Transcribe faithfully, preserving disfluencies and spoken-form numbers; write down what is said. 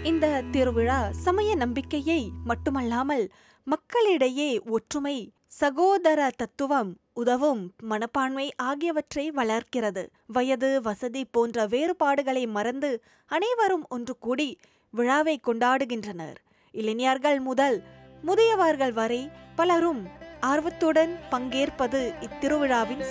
இந்த திருவிழா சமய நம்பிக்கையை மட்டுமல்லாமல் மக்களிடையே ஒற்றுமை, சகோதர தத்துவம், உதவும் மனப்பான்மை ஆகியவற்றை வளர்க்கிறது. வயது, வசதி போன்ற வேறுபாடுகளை மறந்து அனைவரும் ஒன்று கூடி விழாவை கொண்டாடுகின்றனர். இளைஞர்கள் முதல் முதியவர்கள் வரை பலரும் ஆர்வத்துடன் பங்கேற்பது இத்திருவிழாவின்